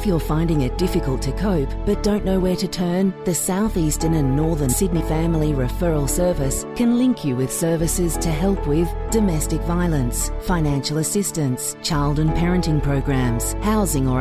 If you're finding it difficult to cope but don't know where to turn, the South Eastern and Northern Sydney Family Referral Service can link you with services to help with domestic violence, financial assistance, child and parenting programs, housing or